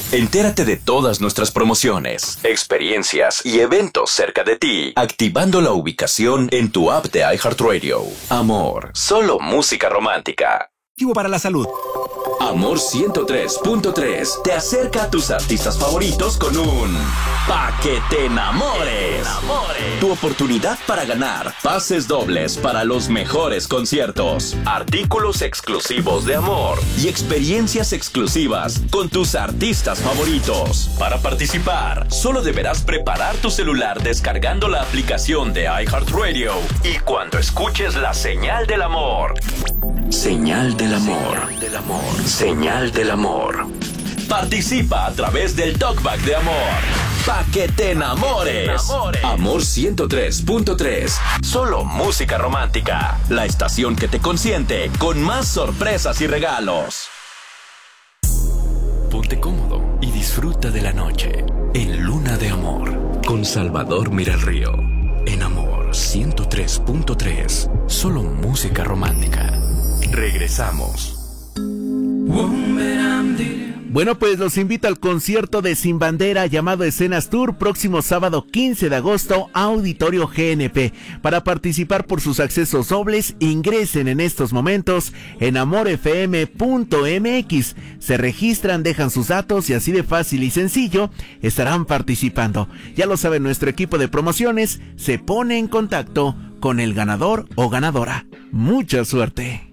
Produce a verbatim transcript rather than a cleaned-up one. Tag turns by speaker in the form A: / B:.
A: Entérate de todas nuestras promociones, experiencias y eventos cerca de ti, activando la ubicación en tu app de iHeartRadio. Amor, solo música romántica.
B: Activo para la salud.
A: Amor ciento tres punto tres te acerca a tus artistas favoritos con un Pa' que te enamores. Tu oportunidad para ganar pases dobles para los mejores conciertos, artículos exclusivos de Amor y experiencias exclusivas con tus artistas favoritos. Para participar, solo deberás preparar tu celular descargando la aplicación de iHeartRadio y cuando escuches la señal del amor. Señal del amor. Señal del amor. Señal del amor. Participa a través del Talkback de Amor. Pa' que te enamores. Amor ciento tres punto tres. Solo música romántica. La estación que te consiente con más sorpresas y regalos. Ponte cómodo y disfruta de la noche en Luna de Amor con Salvador Miralrío. En Amor ciento tres punto tres. Solo música romántica. Regresamos.
C: Bueno, pues los invito al concierto de Sin Bandera llamado Escenas Tour, próximo sábado quince de agosto, Auditorio G N P. Para participar por sus accesos dobles, ingresen en estos momentos en amor f m punto m x. Se registran, dejan sus datos y así de fácil y sencillo estarán participando. Ya lo sabe, nuestro equipo de promociones se pone en contacto con el ganador o ganadora. Mucha suerte.